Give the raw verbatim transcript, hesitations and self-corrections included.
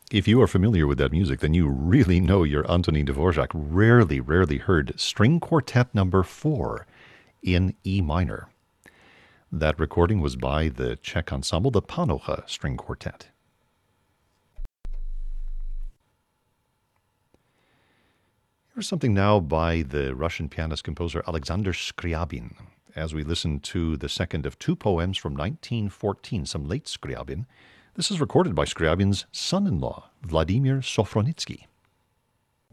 If you are familiar with that music, then you really know your Antonin Dvorak rarely, rarely heard String Quartet number four in E minor. That recording was by the Czech ensemble, the Panocha String Quartet. Here's something now by the Russian pianist-composer Alexander Scriabin, as we listen to the second of two poems from nineteen fourteen, some late Scriabin. This is recorded by Scriabin's son-in-law, Vladimir Sofronitsky.